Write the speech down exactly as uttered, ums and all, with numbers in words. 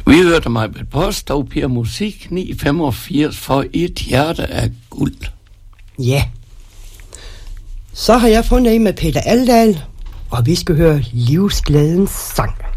Vi hørte mig med post og Per Musik ni femogfirs for Et hjerte af guld. Ja. Så har jeg fundet en med Peter Aldahl, og vi skal høre Livsglædens sang.